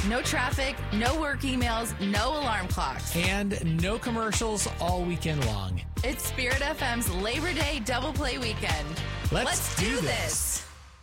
No traffic, no work emails, no alarm clocks. And no commercials all weekend long. It's Spirit FM's Labor Day Double Play Weekend. Let's do this.